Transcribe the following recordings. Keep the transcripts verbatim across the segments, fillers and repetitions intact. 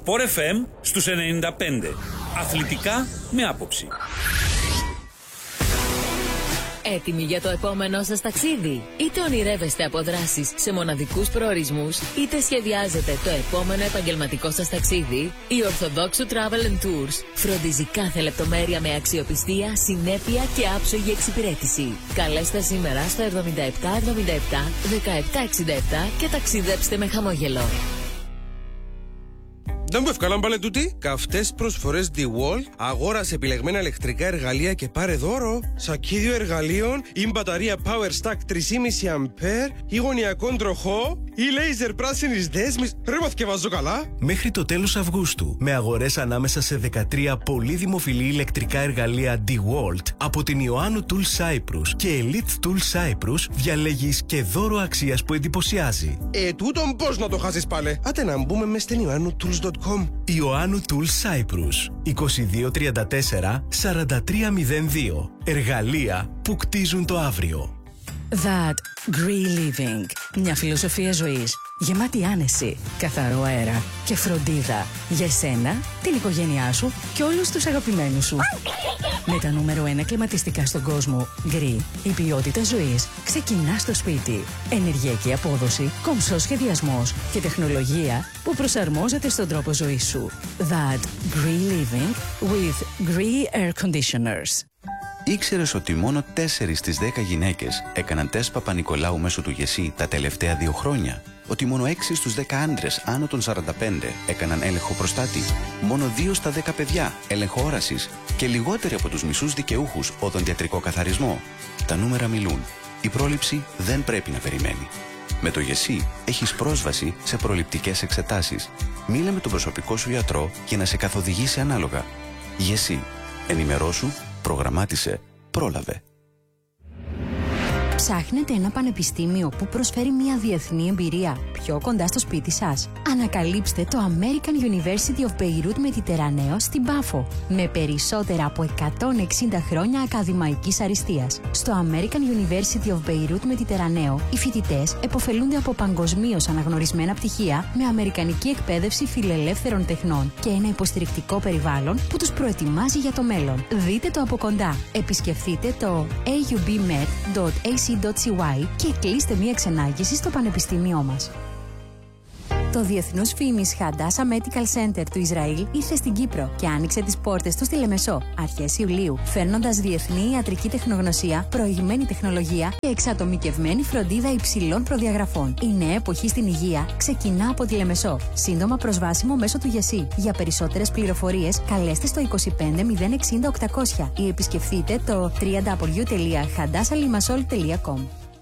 Sport εφ εμ στους ενενήντα πέντε. Αθλητικά με άποψη. Έτοιμοι για το επόμενό σας ταξίδι? Είτε ονειρεύεστε από δράσεις σε μοναδικούς προορισμούς, είτε σχεδιάζετε το επόμενο επαγγελματικό σας ταξίδι, η Ορθοδόξου Travel and Tours φροντίζει κάθε λεπτομέρεια με αξιοπιστία, συνέπεια και άψογη εξυπηρέτηση. Καλέστε σήμερα στο εβδομήντα επτά εβδομήντα επτά δεκαεπτά εξήντα επτά και ταξιδέψτε με χαμόγελο. Δεν μου ευκάλαν πάλι τούτη. Καυτές προσφορές DeWalt, αγόρασε επιλεγμένα ηλεκτρικά εργαλεία και πάρε δώρο. Σακίδιο εργαλείων ή μπαταρία Power Stack τρία κόμμα πέντε αμπέρ ή γωνιακόν τροχό ή λέιζερ πράσινης δέσμης. Ρε μα και βάζω καλά. Μέχρι το τέλος Αυγούστου, με αγορές ανάμεσα σε δεκατρία πολύ δημοφιλή ηλεκτρικά εργαλεία DeWalt από την Ιωάννου Tool Cyprus και Elite Tool Cyprus, διαλέγεις και δώρο αξίας που εντυπωσιάζει. Ε, τούτον πώς να το χάσεις πάλι. Άτε να μπούμε μες στην ιωάννου τουλς τελεία κομ. Ιωάννου Tool Cyprus είκοσι δύο τριάντα τέσσερα σαράντα τρία μηδέν δύο. Εργαλεία που κτίζουν το αύριο. That Green Living. Μια φιλοσοφία ζωής γεμάτη άνεση, καθαρό αέρα και φροντίδα για εσένα, την οικογένειά σου και όλους τους αγαπημένους σου. Με τα νούμερο ένα κλιματιστικά στον κόσμο, Green, η ποιότητα ζωής ξεκινά στο σπίτι. Ενεργειακή απόδοση, κομψός σχεδιασμός και τεχνολογία που προσαρμόζεται στον τρόπο ζωής σου. That Green Living with Green Air Conditioners. Ήξερες ότι μόνο τέσσερις στις δέκα γυναίκες έκαναν τεστ Παπα-Νικολάου μέσω του ΓΕΣΥ τα τελευταία δύο χρόνια? Ότι μόνο έξι στους δέκα άντρες άνω των σαράντα πέντε έκαναν έλεγχο προστάτη? Μόνο δύο στα δέκα παιδιά έλεγχο όρασης? Και λιγότεροι από τους μισούς δικαιούχους οδοντιατρικό καθαρισμό? Τα νούμερα μιλούν. Η πρόληψη δεν πρέπει να περιμένει. Με το ΓΕΣΥ έχεις πρόσβαση σε προληπτικές εξετάσεις. Μίλα με τον προσωπικό σου γιατρό για να σε καθοδηγήσει ανάλογα. ΓΕΣΥ. Ενημερώσου, προγραμμάτισε, πρόλαβε. Ψάχνετε ένα πανεπιστήμιο που προσφέρει μια διεθνή εμπειρία πιο κοντά στο σπίτι σας? Ανακαλύψτε το American University of Beirut Mediterraneo στην Πάφο, με περισσότερα από εκατόν εξήντα χρόνια ακαδημαϊκής αριστείας. Στο American University of Beirut Mediterraneo, οι φοιτητές επωφελούνται από παγκοσμίως αναγνωρισμένα πτυχία με αμερικανική εκπαίδευση φιλελεύθερων τεχνών και ένα υποστηρικτικό περιβάλλον που τους προετοιμάζει για το μέλλον. Δείτε το από κοντά. Επισκεφτείτε το έι γιου μπι μετ τελεία έι σι τελεία σι γουάι και κλείστε μία ξενάγηση στο πανεπιστήμιό μας. Το Διεθνούς Φήμης Hadassah Medical Center του Ισραήλ ήρθε στην Κύπρο και άνοιξε τις πόρτες του στη Λεμεσό αρχές Ιουλίου, φέρνοντας διεθνή ιατρική τεχνογνωσία, προηγμένη τεχνολογία και εξατομικευμένη φροντίδα υψηλών προδιαγραφών. Η νέα εποχή στην υγεία ξεκινά από τη Λεμεσό. Σύντομα προσβάσιμο μέσω του ΓΕΣΥ. Για περισσότερες πληροφορίες καλέστε στο είκοσι πέντε μηδέν εξήντα οκτακόσια ή επισκεφτείτε το double-u double-u double-u τελεία hadassah limassol τελεία com.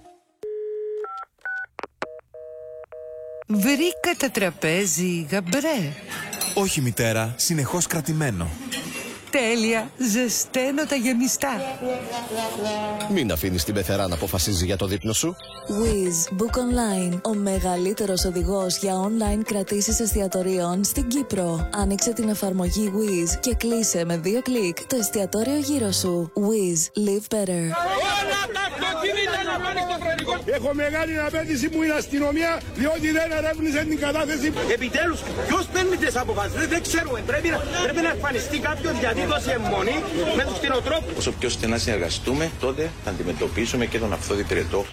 Βρήκα τραπέζι γαμπρέ. Όχι μητέρα, συνεχώς κρατημένο. Τέλεια, ζεσταίνω τα γεμιστά. Μην αφήνεις την πεθερά να αποφασίζει για το δείπνο σου. Wizz Book Online, ο μεγαλύτερος οδηγός για online κρατήσεις εστιατορίων στην Κύπρο. Άνοιξε την εφαρμογή Wizz και κλείσε με δύο κλικ το εστιατόριο γύρω σου. Wizz, live better. Έχω μεγάλη απέτηση που είναι αστυνομία, διότι δεν ερεύνησε την κατάθεση. Επιτέλους, ποιος παίρνει τις αποφάσεις? Δεν ξέρουμε. Πρέπει να, πρέπει να εμφανιστεί κάποιος γιατί δώσει αιμονή με τους κτηνοτρόφους. Όσο πιο στενά συνεργαστούμε, τότε θα αντιμετωπίσουμε και τον αυθόδη πυρετό.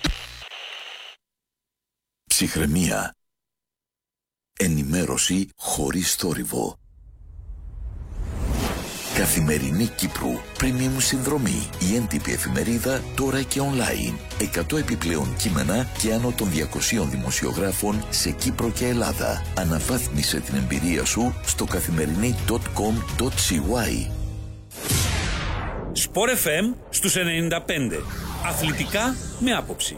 Ψυχραιμία. Ενημέρωση χωρίς θόρυβο. Καθημερινή Κύπρου, premium συνδρομή, η έντυπη εφημερίδα τώρα και online. εκατό επιπλέον κείμενα και άνω των διακοσίων δημοσιογράφων σε Κύπρο και Ελλάδα. Αναβάθμισε την εμπειρία σου στο καθημερινή τελεία κομ τελεία σι γουάι. Sport εφ εμ στους ενενήντα πέντε. Αθλητικά με άποψη.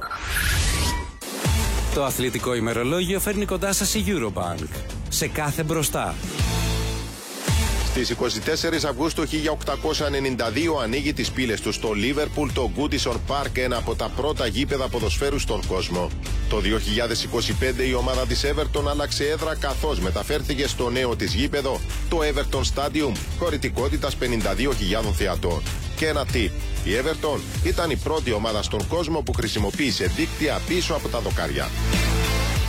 Το αθλητικό ημερολόγιο φέρνει κοντά σας η Eurobank. Σε κάθε μπροστά. Στις είκοσι τέσσερις Αυγούστου χίλια οκτακόσια ενενήντα δύο ανοίγει τις πύλες του στο Λίβερπουλ το Goodison Park, ένα από τα πρώτα γήπεδα ποδοσφαίρου στον κόσμο. Το δύο χιλιάδες είκοσι πέντε η ομάδα της Everton άλλαξε έδρα καθώς μεταφέρθηκε στο νέο της γήπεδο, το Everton Stadium, χωρητικότητας πενήντα δύο χιλιάδων θεατών. Και ένα tip, η Everton ήταν η πρώτη ομάδα στον κόσμο που χρησιμοποίησε δίκτυα πίσω από τα δοκάρια.